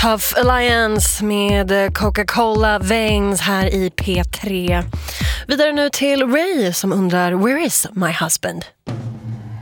Tough Alliance med Coca-Cola Veins här i P3. Vidare nu till Ray som undrar, where is my husband?